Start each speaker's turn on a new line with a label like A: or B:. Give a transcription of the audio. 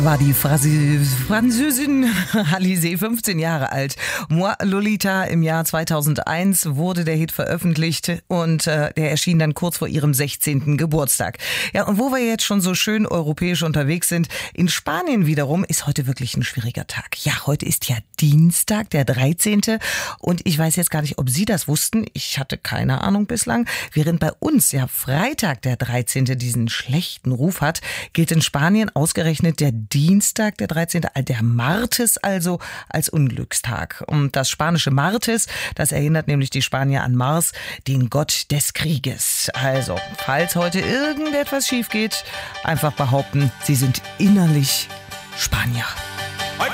A: War die Französin Alizée 15 Jahre alt. Moi Lolita im Jahr 2001 wurde der Hit veröffentlicht und der erschien dann kurz vor ihrem 16. Geburtstag. Ja, und wo wir jetzt schon so schön europäisch unterwegs sind, in Spanien wiederum ist heute wirklich ein schwieriger Tag. Ja, heute ist ja Dienstag, der 13. Und ich weiß jetzt gar nicht, ob Sie das wussten. Ich hatte keine Ahnung bislang. Während bei uns ja Freitag, der 13. diesen schlechten Ruf hat, gilt in Spanien ausgerechnet der Dienstag, der 13., der Martes also, als Unglückstag. Und das spanische Martes, das erinnert nämlich die Spanier an Mars, den Gott des Krieges. Also, falls heute irgendetwas schief geht, einfach behaupten, Sie sind innerlich Spanier.